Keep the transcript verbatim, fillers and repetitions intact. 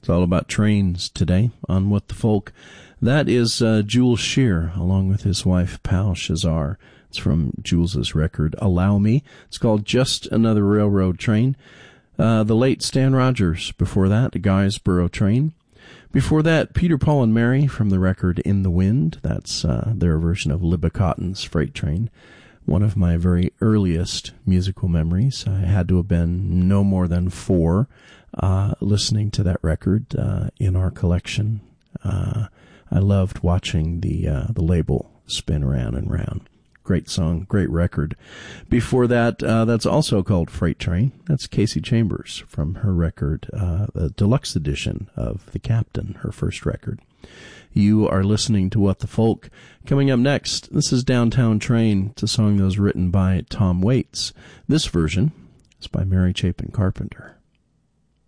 It's all about trains today on What the Folk. That is uh, Jules Shear, along with his wife, Pal Shazar. It's from Jules's record, Allow Me. It's called Just Another Railroad Train. Uh, the late Stan Rogers. Before that, the Guysboro Train. Before that, Peter, Paul, and Mary from the record In the Wind. That's uh, their version of Libba Cotton's Freight Train. One of my very earliest musical memories. I had to have been no more than four. Uh, listening to that record uh, in our collection. Uh, I loved watching the uh, the label spin round and round. Great song, great record. Before that, uh, that's also called Freight Train. That's Casey Chambers from her record, uh, the deluxe edition of The Captain, her first record. You are listening to What the Folk. Coming up next, this is Downtown Train. It's a song that was written by Tom Waits. This version is by Mary Chapin Carpenter.